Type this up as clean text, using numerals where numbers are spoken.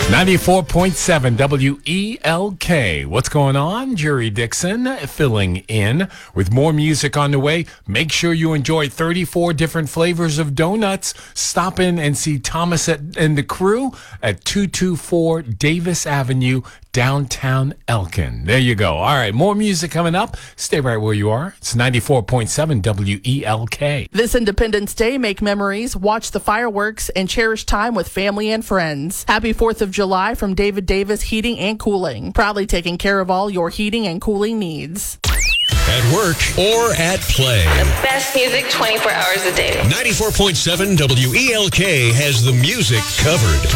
94.7 WELK. What's going on? Jerry Dixon filling in with more music on the way. Make sure you enjoy 34 different flavors of donuts. Stop in and see Thomas and the crew at 224 Davis Avenue, downtown Elkin. There you go. All right, more music coming up. Stay right where you are. It's 94.7 WELK. This Independence Day, make memories, watch the fireworks, and cherish time with family and friends. Happy 4th of July from David Davis Heating and Cooling. Proudly taking care of all your heating and cooling needs. At work or at play. The best music 24 hours a day. 94.7 WELK has the music covered.